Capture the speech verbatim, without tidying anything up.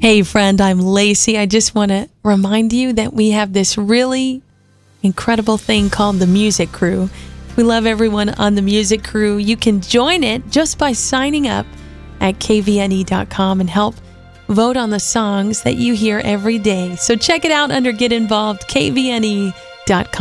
Hey friend, I'm Lacey. I just want to remind you that we have this really incredible thing called the Music Crew. We love everyone on the Music Crew. You can join it just by signing up at K V N E dot com and help vote on the songs that you hear every day. So check it out under Get Involved, K V N E dot com.